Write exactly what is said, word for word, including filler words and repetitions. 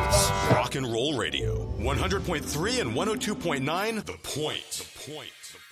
Sports. Rock and Roll Radio. one hundred point three and one oh two point nine The Point. The Point. The Point.